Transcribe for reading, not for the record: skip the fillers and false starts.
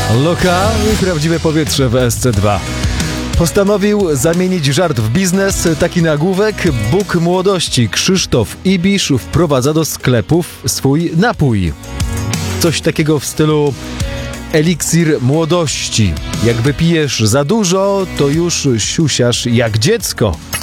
Loka i prawdziwe powietrze w SC2. Postanowił zamienić żart w biznes. Taki nagłówek. Bóg młodości Krzysztof Ibisz wprowadza do sklepów swój napój. Coś takiego w stylu eliksir młodości. Jak wypijesz za dużo, to już siusiasz jak dziecko.